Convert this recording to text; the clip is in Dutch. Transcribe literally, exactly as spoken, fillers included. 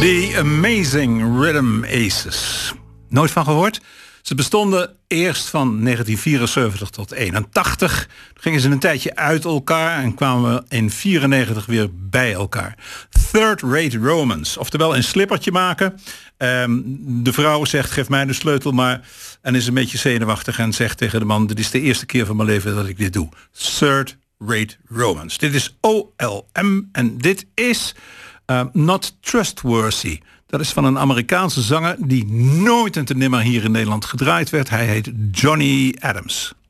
The Amazing Rhythm Aces. Nooit van gehoord? Ze bestonden eerst van negentien vierenzeventig tot eenentachtig. Toen gingen ze een tijdje uit elkaar en kwamen we in vierennegentig weer bij elkaar. Third Rate Romance, oftewel een slippertje maken. Um, de vrouw zegt, geef mij de sleutel maar. En is een beetje zenuwachtig en zegt tegen de man, dit is de eerste keer van mijn leven dat ik dit doe. Third Rate Romance. Dit is O L M en dit is uh, Not Trustworthy. Dat is van een Amerikaanse zanger die nooit en te nimmer hier in Nederland gedraaid werd. Hij heet Johnny Adams.